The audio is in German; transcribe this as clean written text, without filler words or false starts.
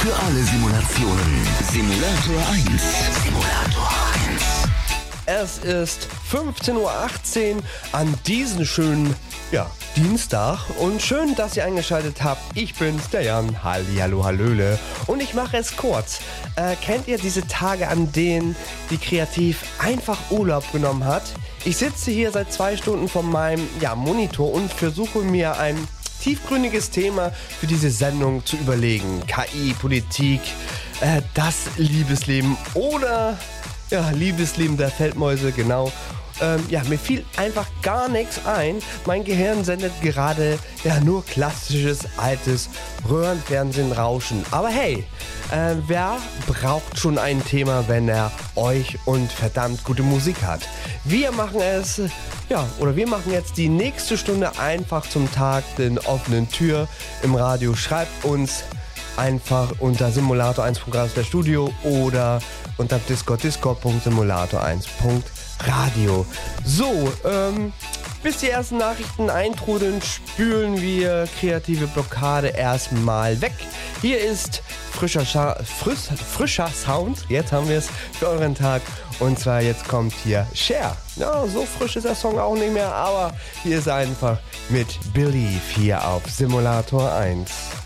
Für alle Simulationen. Simulator 1. Simulator 1. Es ist 15.18 Uhr an diesem schönen Dienstag und schön, dass ihr eingeschaltet habt. Ich bin's, der Jan. Hallihallo, hallöle. Und ich mache es kurz. Kennt ihr diese Tage, an denen die Kreativ einfach Urlaub genommen hat? Ich sitze hier seit 2 Stunden vor meinem Monitor und versuche mir ein tiefgründiges Thema für diese Sendung zu überlegen. KI, Politik, das Liebesleben oder Liebesleben der Feldmäuse, genau. Mir fiel einfach gar nichts ein. Mein Gehirn sendet gerade nur klassisches, altes Röhrenfernsehen rauschen. Aber hey, wer braucht schon ein Thema, wenn er euch und verdammt gute Musik hat? Wir machen jetzt die nächste Stunde einfach zum Tag den offenen Tür im Radio. Schreibt uns einfach unter Simulator1.radio der Studio oder unter discord.simulator1.radio. So, bis die ersten Nachrichten eintrudeln, spülen wir kreative Blockade erstmal weg. Hier ist frischer Sound, jetzt haben wir es für euren Tag. Und zwar jetzt kommt hier Cher. Ja, so frisch ist der Song auch nicht mehr, aber hier ist er einfach mit Believe hier auf Simulator 1.